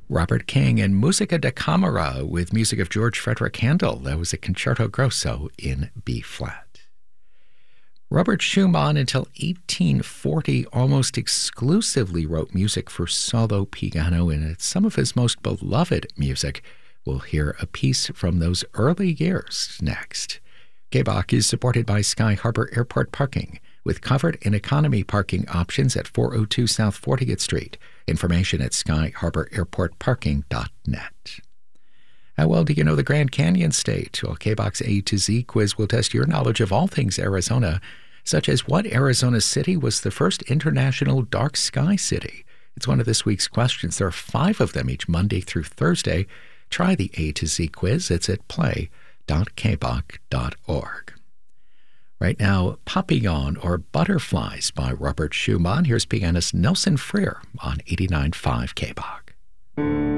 Robert King and Musica da Camera with music of George Frederick Handel. That was a Concerto Grosso in B-flat. Robert Schumann, until 1840, almost exclusively wrote music for solo piano, and it's some of his most beloved music. We'll hear a piece from those early years next. K-Bach is supported by Sky Harbor Airport Parking, with covered and economy parking options at 402 South 40th Street. Information at skyharbораirportparking.net. How well do you know the Grand Canyon State? Well, K-Bach's A to Z quiz will test your knowledge of all things Arizona, such as what Arizona city was the first international dark sky city? It's one of this week's questions. There are 5 of them each Monday through Thursday. Try the A to Z quiz. It's at play.kbach.org. Right now, Papillon or Butterflies by Robert Schumann. Here's pianist Nelson Freer on 89.5 K-Bach.